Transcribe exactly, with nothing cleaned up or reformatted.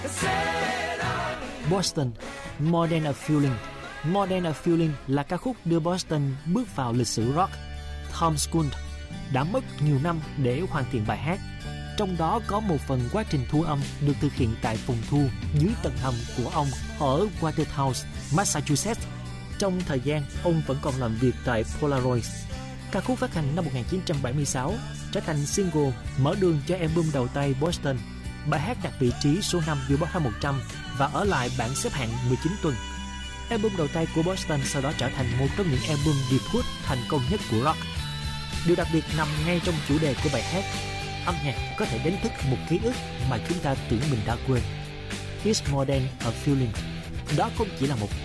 Boston, More Than a Feeling. More Than a Feeling là ca khúc đưa Boston bước vào lịch sử rock. Tom Scott đã mất nhiều năm để hoàn thiện bài hát. Trong đó có một phần quá trình thu âm được thực hiện tại phòng thu dưới tầng hầm của ông ở Waterhouse, Massachusetts. Trong thời gian ông vẫn còn làm việc tại Polaroid. Ca khúc phát hành năm một nghìn chín trăm bảy mươi sáu trở thành single mở đường cho album đầu tay Boston. Bài hát đạt vị trí số năm Billboard Hot một trăm và ở lại bảng xếp hạng mười chín tuần. Album đầu tay của Boston sau đó trở thành một trong những album điệp khúc thành công nhất của rock. Điều đặc biệt nằm ngay trong chủ đề của bài hát. Âm nhạc có thể đánh thức một ký ức mà chúng ta tưởng mình đã quên. It's more than a feeling. Đó không chỉ là một